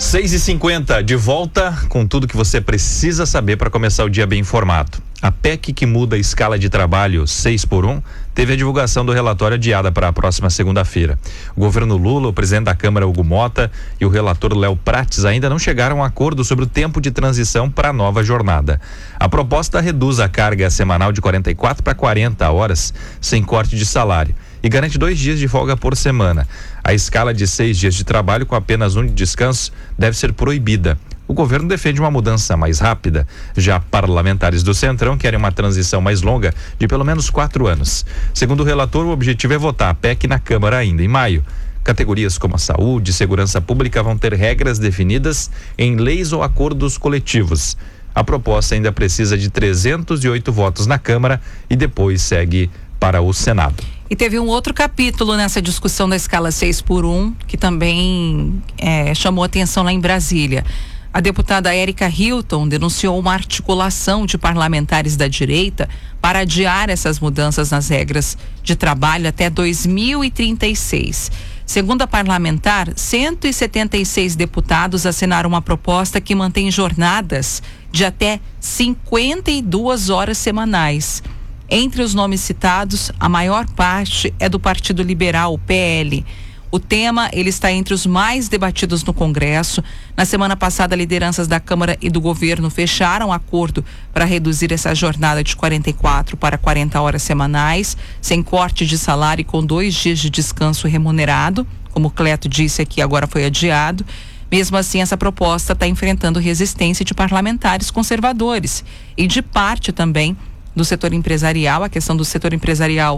6h50, de volta com tudo que você precisa saber para começar o dia bem informado. A PEC que muda a escala de trabalho 6x1 teve a divulgação do relatório adiada para a próxima segunda-feira. O governo Lula, o presidente da Câmara, Hugo Mota, e o relator Léo Prates ainda não chegaram a um acordo sobre o tempo de transição para a nova jornada. A proposta reduz a carga semanal de 44 para 40 horas, sem corte de salário, e garante 2 dias de folga por semana. A escala de 6 dias de trabalho com apenas 1 de descanso deve ser proibida. O governo defende uma mudança mais rápida. Já parlamentares do Centrão querem uma transição mais longa, de pelo menos 4 anos. Segundo o relator, o objetivo é votar a PEC na Câmara ainda em maio. Categorias como a saúde e segurança pública vão ter regras definidas em leis ou acordos coletivos. A proposta ainda precisa de 308 votos na Câmara e depois segue para o Senado. E teve um outro capítulo nessa discussão da escala 6x1 que também chamou atenção lá em Brasília. A deputada Érica Hilton denunciou uma articulação de parlamentares da direita para adiar essas mudanças nas regras de trabalho até 2036. Segundo a parlamentar, 176 deputados assinaram uma proposta que mantém jornadas de até 52 horas semanais. Entre os nomes citados, a maior parte é do Partido Liberal, o PL. O tema, ele está entre os mais debatidos no Congresso. Na semana passada, lideranças da Câmara e do governo fecharam acordo para reduzir essa jornada de 44 para 40 horas semanais, sem corte de salário e com 2 dias de descanso remunerado. Como o Cleto disse aqui, agora foi adiado. Mesmo assim, essa proposta está enfrentando resistência de parlamentares conservadores e de parte também do setor empresarial. A questão do setor empresarial,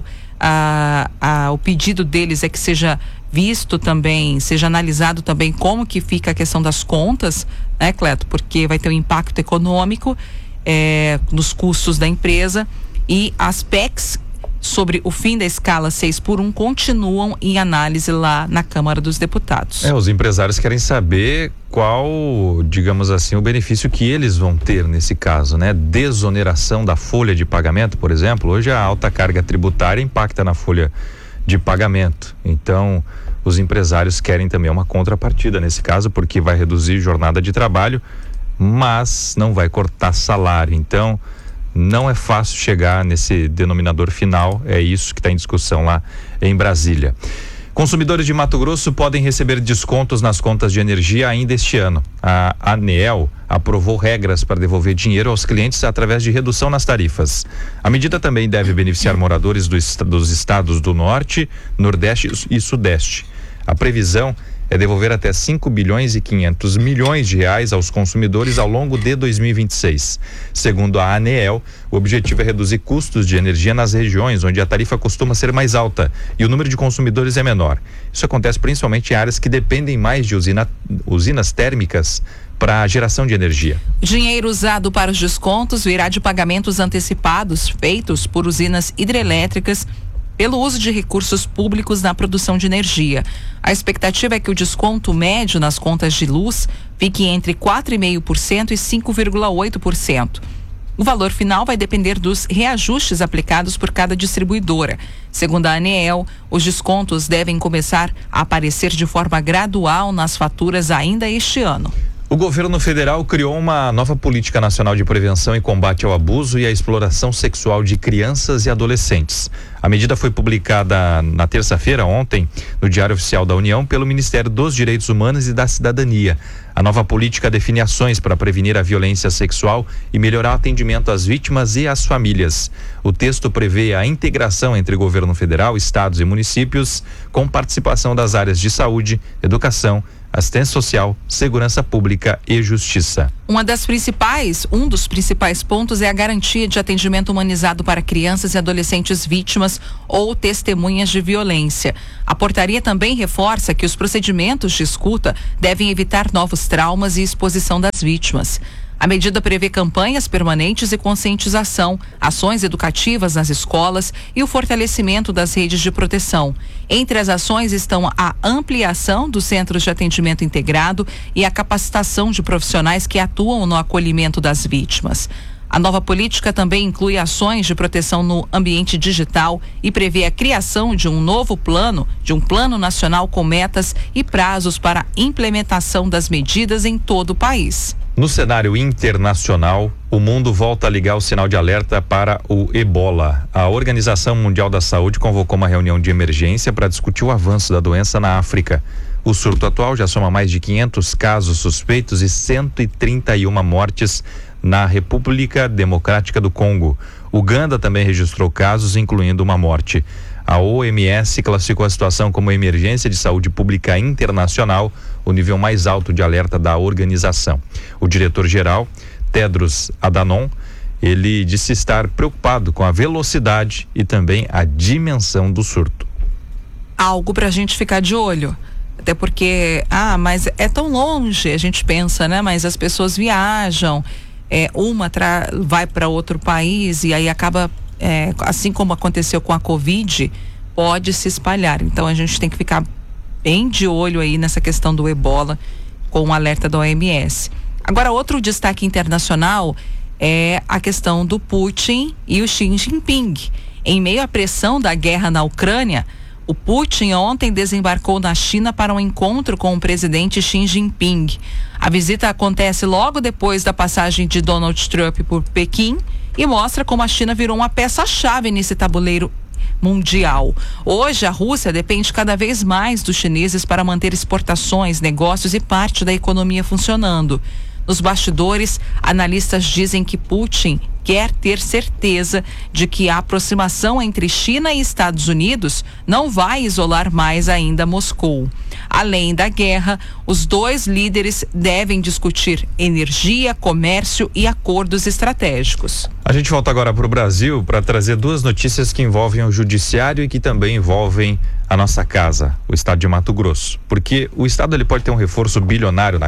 o pedido deles é que seja visto também, seja analisado também como que fica a questão das contas, né, Cleto? Porque vai ter um impacto econômico nos custos da empresa, e as PECs sobre o fim da escala 6x1 continuam em análise lá na Câmara dos Deputados. Os empresários querem saber qual, digamos assim, o benefício que eles vão ter nesse caso, né? Desoneração da folha de pagamento, por exemplo. Hoje a alta carga tributária impacta na folha de pagamento. Então, os empresários querem também uma contrapartida nesse caso, porque vai reduzir jornada de trabalho, mas não vai cortar salário. Então, não é fácil chegar nesse denominador final. É isso que está em discussão lá em Brasília. Consumidores de Mato Grosso podem receber descontos nas contas de energia ainda este ano. A ANEEL aprovou regras para devolver dinheiro aos clientes através de redução nas tarifas. A medida também deve beneficiar moradores dos estados do Norte, Nordeste e Sudeste. A previsão é devolver até 5 bilhões e 500 milhões de reais aos consumidores ao longo de 2026. Segundo a ANEEL, o objetivo é reduzir custos de energia nas regiões onde a tarifa costuma ser mais alta e o número de consumidores é menor. Isso acontece principalmente em áreas que dependem mais de usinas térmicas para a geração de energia. O dinheiro usado para os descontos virá de pagamentos antecipados feitos por usinas hidrelétricas pelo uso de recursos públicos na produção de energia. A expectativa é que o desconto médio nas contas de luz fique entre 4,5% e 5,8%. O valor final vai depender dos reajustes aplicados por cada distribuidora. Segundo a ANEEL, os descontos devem começar a aparecer de forma gradual nas faturas ainda este ano. O governo federal criou uma nova política nacional de prevenção e combate ao abuso e à exploração sexual de crianças e adolescentes. A medida foi publicada na terça-feira, ontem, no Diário Oficial da União, pelo Ministério dos Direitos Humanos e da Cidadania. A nova política define ações para prevenir a violência sexual e melhorar o atendimento às vítimas e às famílias. O texto prevê a integração entre governo federal, estados e municípios, com participação das áreas de saúde, educação, assistência social, segurança pública e justiça. Um dos principais pontos é a garantia de atendimento humanizado para crianças e adolescentes vítimas ou testemunhas de violência. A portaria também reforça que os procedimentos de escuta devem evitar novos traumas e exposição das vítimas. A medida prevê campanhas permanentes e conscientização, ações educativas nas escolas e o fortalecimento das redes de proteção. Entre as ações estão a ampliação dos centros de atendimento integrado e a capacitação de profissionais que atuam no acolhimento das vítimas. A nova política também inclui ações de proteção no ambiente digital e prevê a criação de um novo plano, nacional com metas e prazos para a implementação das medidas em todo o país. No cenário internacional, o mundo volta a ligar o sinal de alerta para o Ebola. A Organização Mundial da Saúde convocou uma reunião de emergência para discutir o avanço da doença na África. O surto atual já soma mais de 500 casos suspeitos e 131 mortes na República Democrática do Congo. Uganda também registrou casos, incluindo uma morte. A OMS classificou a situação como emergência de saúde pública internacional, o nível mais alto de alerta da organização. O diretor-geral, Tedros Adhanom, ele disse estar preocupado com a velocidade e também a dimensão do surto. Algo para a gente ficar de olho. Até porque, mas é tão longe, a gente pensa, né? Mas as pessoas viajam, vai para outro país e aí acaba, assim como aconteceu com a Covid, pode se espalhar. Então a gente tem que ficar bem de olho aí nessa questão do Ebola, com o alerta da OMS. Agora, outro destaque internacional é a questão do Putin e o Xi Jinping. Em meio à pressão da guerra na Ucrânia, o Putin ontem desembarcou na China para um encontro com o presidente Xi Jinping. A visita acontece logo depois da passagem de Donald Trump por Pequim e mostra como a China virou uma peça-chave nesse tabuleiro mundial. Hoje, a Rússia depende cada vez mais dos chineses para manter exportações, negócios e parte da economia funcionando. Nos bastidores, analistas dizem que Putin quer ter certeza de que a aproximação entre China e Estados Unidos não vai isolar mais ainda Moscou. Além da guerra, os dois líderes devem discutir energia, comércio e acordos estratégicos. A gente volta agora para o Brasil para trazer duas notícias que envolvem o judiciário e que também envolvem a nossa casa, o estado de Mato Grosso. Porque o estado ele pode ter um reforço bilionário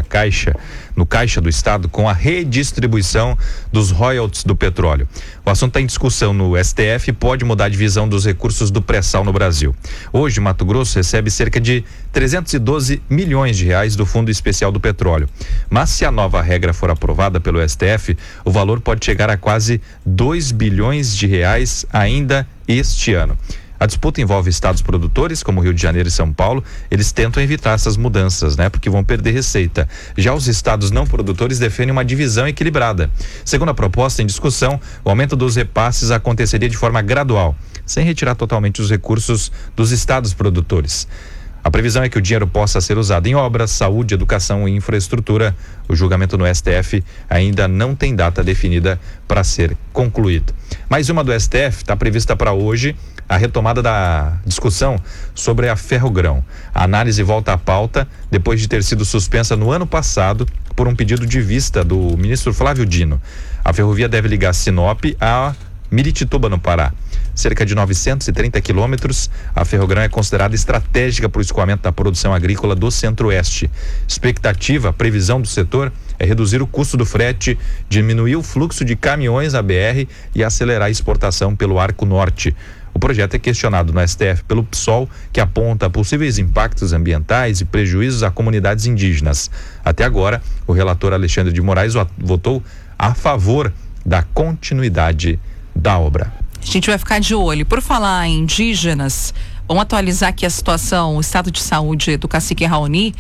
no caixa do estado com a redistribuição dos royalties do petróleo. O assunto está em discussão no STF e pode mudar a divisão dos recursos do pré-sal no Brasil. Hoje, Mato Grosso recebe cerca de 312 milhões de reais do Fundo Especial do Petróleo. Mas se a nova regra for aprovada pelo STF, o valor pode chegar a quase 2 bilhões de reais ainda este ano. A disputa envolve estados produtores, como Rio de Janeiro e São Paulo. Eles tentam evitar essas mudanças, porque vão perder receita. Já os estados não produtores defendem uma divisão equilibrada. Segundo a proposta em discussão, o aumento dos repasses aconteceria de forma gradual, sem retirar totalmente os recursos dos estados produtores. A previsão é que o dinheiro possa ser usado em obras, saúde, educação e infraestrutura. O julgamento no STF ainda não tem data definida para ser concluído. Mais uma do STF está prevista para hoje, a retomada da discussão sobre a Ferrogrão. A análise volta à pauta depois de ter sido suspensa no ano passado por um pedido de vista do ministro Flávio Dino. A ferrovia deve ligar Sinop a Miritituba, no Pará. Cerca de 930 quilômetros, a Ferrogrão é considerada estratégica para o escoamento da produção agrícola do Centro-Oeste. Previsão do setor é reduzir o custo do frete, diminuir o fluxo de caminhões na BR e acelerar a exportação pelo Arco Norte. O projeto é questionado no STF pelo PSOL, que aponta possíveis impactos ambientais e prejuízos a comunidades indígenas. Até agora, o relator Alexandre de Moraes votou a favor da continuidade da obra. A gente vai ficar de olho. Por falar em indígenas, vamos atualizar aqui a situação, o estado de saúde do cacique Raoni.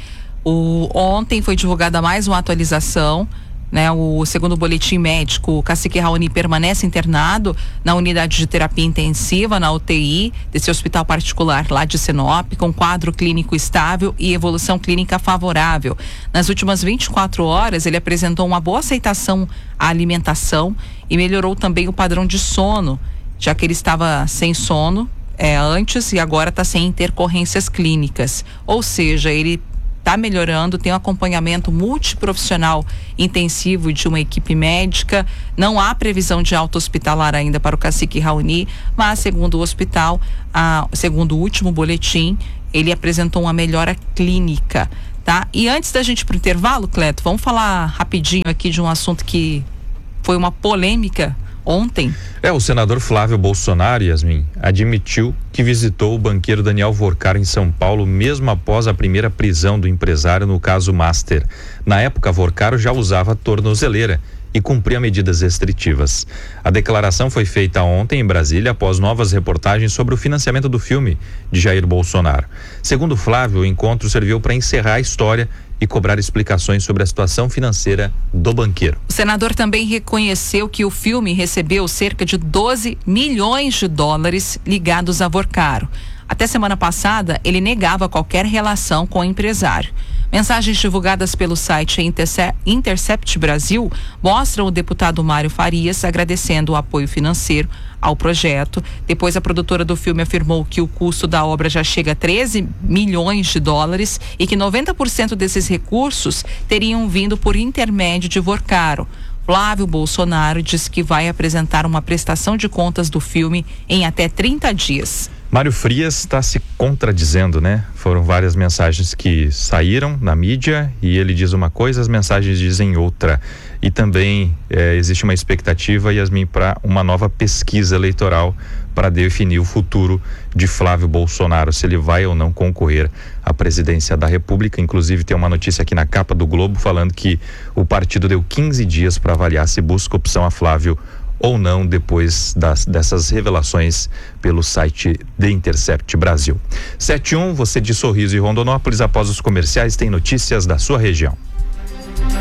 Ontem foi divulgada mais uma atualização, o segundo boletim médico, o cacique Raoni permanece internado na unidade de terapia intensiva, na UTI, desse hospital particular lá de Sinop, com quadro clínico estável e evolução clínica favorável. Nas últimas 24 horas, ele apresentou uma boa aceitação à alimentação e melhorou também o padrão de sono, já que ele estava sem sono antes e agora está sem intercorrências clínicas. Ou seja, ele está melhorando, tem um acompanhamento multiprofissional intensivo de uma equipe médica. Não há previsão de alta hospitalar ainda para o cacique Raoni, mas segundo o hospital, segundo o último boletim, ele apresentou uma melhora clínica, tá? E antes da gente ir pro intervalo, Cleto, vamos falar rapidinho aqui de um assunto que foi uma polêmica ontem. O senador Flávio Bolsonaro, Yasmin, admitiu que visitou o banqueiro Daniel Vorcar em São Paulo, mesmo após a primeira prisão do empresário no caso Master. Na época, Vorcar já usava tornozeleira e cumpria medidas restritivas. A declaração foi feita ontem em Brasília após novas reportagens sobre o financiamento do filme de Jair Bolsonaro. Segundo Flávio, o encontro serviu para encerrar a história e cobrar explicações sobre a situação financeira do banqueiro. O senador também reconheceu que o filme recebeu cerca de 12 milhões de dólares ligados a Vorcaro. Até semana passada, ele negava qualquer relação com o empresário. Mensagens divulgadas pelo site Intercept Brasil mostram o deputado Mário Farias agradecendo o apoio financeiro ao projeto. Depois, a produtora do filme afirmou que o custo da obra já chega a 13 milhões de dólares e que 90% desses recursos teriam vindo por intermédio de Vorcaro. Flávio Bolsonaro disse que vai apresentar uma prestação de contas do filme em até 30 dias. Mário Frias está se contradizendo, né? Foram várias mensagens que saíram na mídia e ele diz uma coisa, as mensagens dizem outra. E também existe uma expectativa, Yasmin, para uma nova pesquisa eleitoral para definir o futuro de Flávio Bolsonaro, se ele vai ou não concorrer à presidência da República. Inclusive tem uma notícia aqui na capa do Globo falando que o partido deu 15 dias para avaliar se busca opção a Flávio ou não depois dessas revelações pelo site The Intercept Brasil. 7:1, você de Sorriso e Rondonópolis, após os comerciais tem notícias da sua região.